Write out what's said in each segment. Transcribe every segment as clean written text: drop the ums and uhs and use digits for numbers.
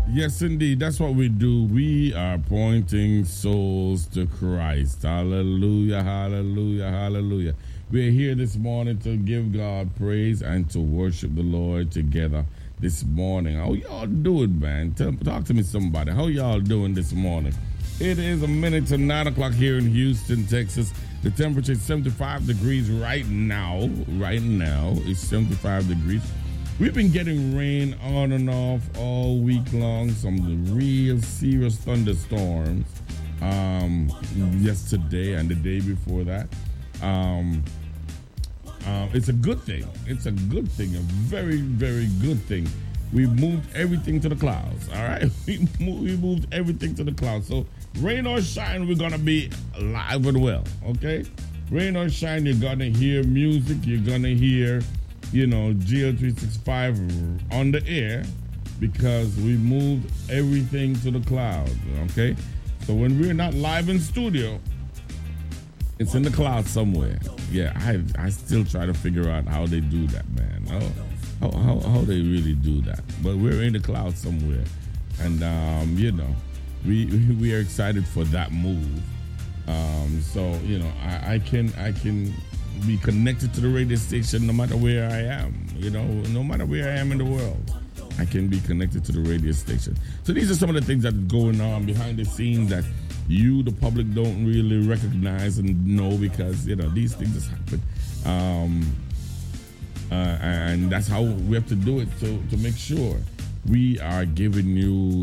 Yes, indeed. That's what we do. We are pointing souls to Christ. Hallelujah, hallelujah, hallelujah. We're here this morning to give God praise and to worship the Lord together this morning. How y'all doing, man? Talk to me, somebody. How y'all doing this morning? It is a minute to 9 o'clock here in Houston, Texas. The temperature is 75 degrees right now. Right now, it's 75 degrees. We've been getting rain on and off all week long. Some real serious thunderstorms yesterday and the day before that. It's a good thing. It's a good thing. A very, very good thing. We moved everything to the clouds. All right, we moved everything to the clouds. So rain or shine, we're gonna be alive and well. Okay, rain or shine, you're gonna hear music. You're gonna hear, GL365 on the air because we moved everything to the cloud. Okay, so when we're not live in studio, it's in the cloud somewhere. Yeah, I still try to figure out how they do that, man. How they really do that. But we're in the cloud somewhere, and we are excited for that move. I can be connected to the radio station no matter where I am. No matter where I am in the world, I can be connected to the radio station. So these are some of the things that are going on behind the scenes that you, the public, don't really recognize and know because these things just happen. And that's how we have to do it to make sure we are giving you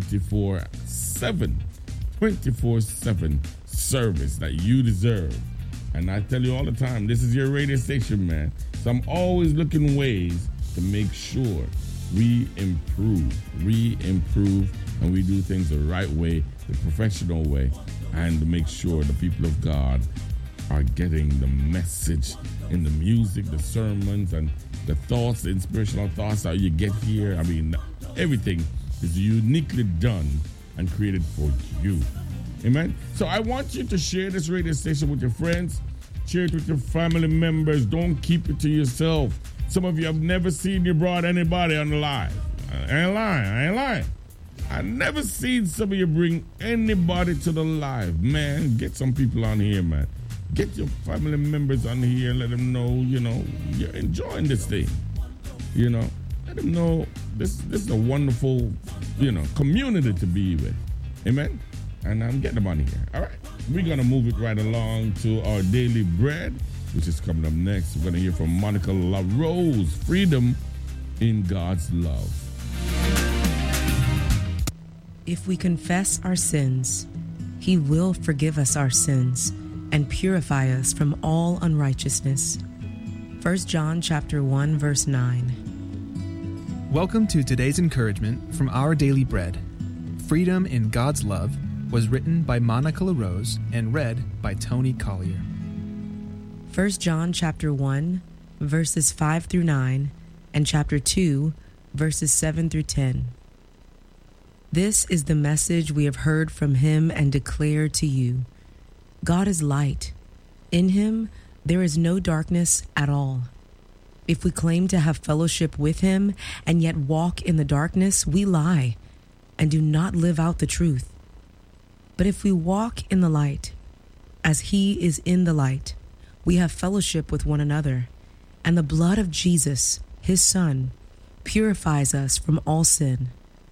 24/7 service that you deserve. And I tell you all the time, this is your radio station, man. So I'm always looking ways to make sure we improve, and we do things the right way, the professional way, and to make sure the people of God are getting the message in the music, the sermons, and the thoughts, the inspirational thoughts that you get here. I mean, everything is uniquely done and created for you. Amen? So I want you to share this radio station with your friends. Share it with your family members. Don't keep it to yourself. Some of you have never seen you brought anybody on the live. I ain't lying. I never seen some of you bring anybody to the live. Man, get some people on here, man. Get your family members on here and let them know, you're enjoying this thing. Let them know this is a wonderful, community to be with. Amen? And I'm getting them on here. All right. We're going to move it right along to our daily bread, which is coming up next. We're going to hear from Monica LaRose, Freedom in God's Love. If we confess our sins, He will forgive us our sins and purify us from all unrighteousness. 1 John chapter 1, verse 9. Welcome to today's encouragement from Our Daily Bread. Freedom in God's Love was written by Monica LaRose and read by Tony Collier. 1 John chapter 1, verses 5 through 9, and chapter 2, verses 7 through 10. This is the message we have heard from Him and declare to you. God is light. In Him there is no darkness at all. If we claim to have fellowship with Him and yet walk in the darkness, we lie and do not live out the truth. But if we walk in the light, as He is in the light, we have fellowship with one another, and the blood of Jesus, His Son, purifies us from all sin.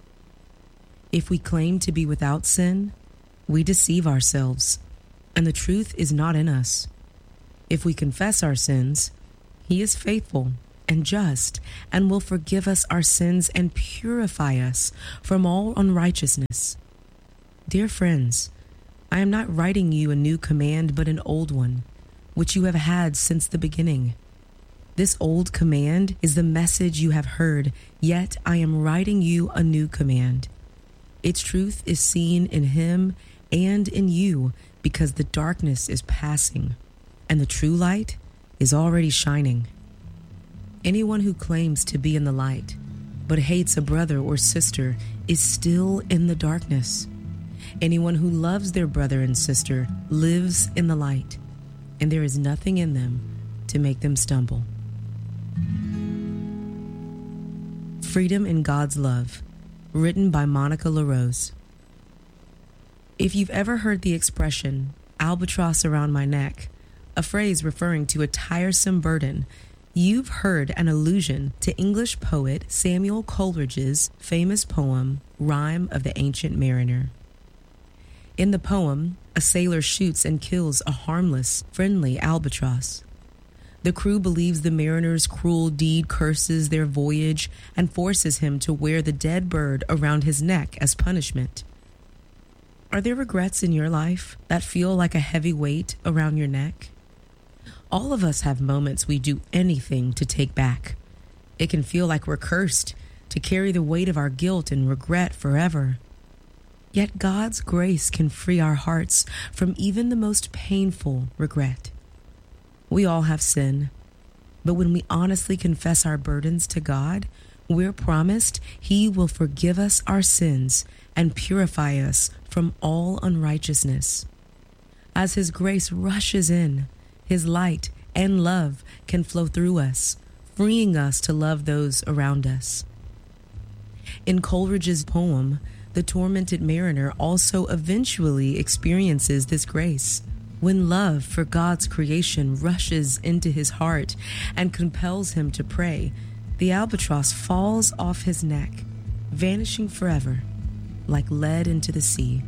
If we claim to be without sin, we deceive ourselves, and the truth is not in us. If we confess our sins, He is faithful and just and will forgive us our sins and purify us from all unrighteousness. Dear friends, I am not writing you a new command but an old one, which you have had since the beginning. This old command is the message you have heard, yet I am writing you a new command. Its truth is seen in Him and in you because the darkness is passing and the true light is already shining. Anyone who claims to be in the light but hates a brother or sister is still in the darkness. Anyone who loves their brother and sister lives in the light, and there is nothing in them to make them stumble. Freedom in God's Love written by Monica LaRose. If you've ever heard the expression, albatross around my neck, a phrase referring to a tiresome burden, you've heard an allusion to English poet Samuel Coleridge's famous poem, Rime of the Ancient Mariner. In the poem, a sailor shoots and kills a harmless, friendly albatross. The crew believes the mariner's cruel deed curses their voyage and forces him to wear the dead bird around his neck as punishment. Are there regrets in your life that feel like a heavy weight around your neck? All of us have moments we do anything to take back. It can feel like we're cursed to carry the weight of our guilt and regret forever. Yet God's grace can free our hearts from even the most painful regret. We all have sin, but when we honestly confess our burdens to God, we're promised He will forgive us our sins and purify us from all unrighteousness. As His grace rushes in, His light and love can flow through us, freeing us to love those around us. In Coleridge's poem, the tormented mariner also eventually experiences this grace. When love for God's creation rushes into his heart and compels him to pray, the albatross falls off his neck, vanishing forever, like lead into the sea.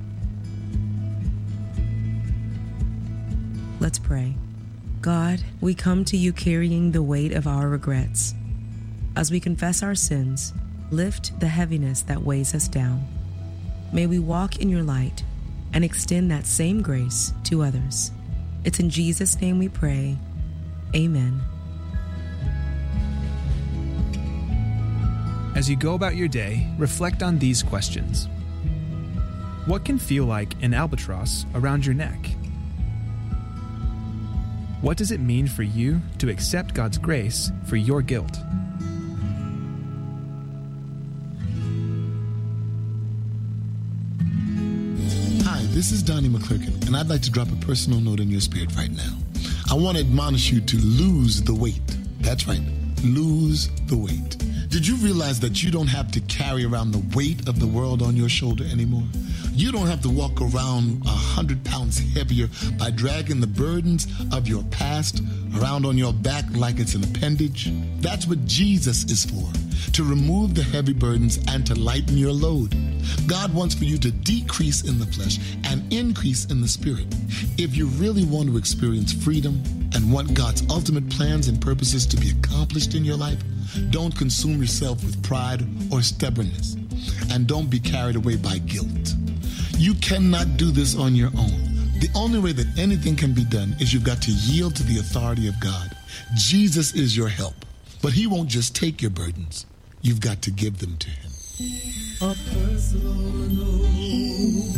Let's pray. God, we come to you carrying the weight of our regrets. As we confess our sins, lift the heaviness that weighs us down. May we walk in your light and extend that same grace to others. It's in Jesus' name we pray. Amen. As you go about your day, reflect on these questions. What can feel like an albatross around your neck? What does it mean for you to accept God's grace for your guilt? This is Donnie McClurkin, and I'd like to drop a personal note in your spirit right now. I want to admonish you to lose the weight. That's right, lose the weight. Did you realize that you don't have to carry around the weight of the world on your shoulder anymore? You don't have to walk around 100 pounds heavier by dragging the burdens of your past around on your back like it's an appendage. That's what Jesus is for, to remove the heavy burdens and to lighten your load. God wants for you to decrease in the flesh and increase in the spirit. If you really want to experience freedom and want God's ultimate plans and purposes to be accomplished in your life, don't consume yourself with pride or stubbornness, and don't be carried away by guilt. You cannot do this on your own. The only way that anything can be done is you've got to yield to the authority of God. Jesus is your help, but He won't just take your burdens. You've got to give them to Him. A personal note.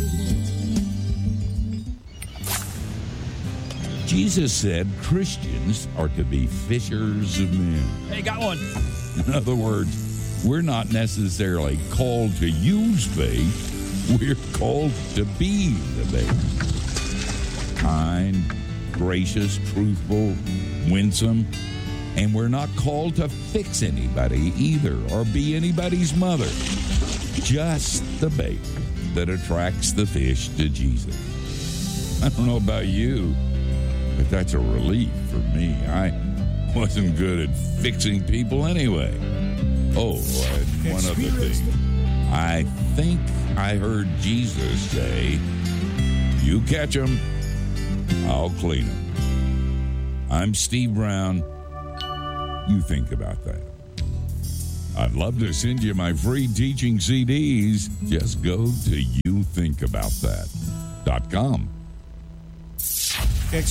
Jesus said Christians are to be fishers of men. Hey, got one. In other words, we're not necessarily called to use bait. We're called to be the bait. Kind, gracious, truthful, winsome. And we're not called to fix anybody either or be anybody's mother. Just the bait that attracts the fish to Jesus. I don't know about you, but that's a relief for me. I wasn't good at fixing people anyway. Oh, and one other thing. I think I heard Jesus say, you catch them, I'll clean them. I'm Steve Brown. You think about that. I'd love to send you my free teaching CDs. Just go to youthinkaboutthat.com.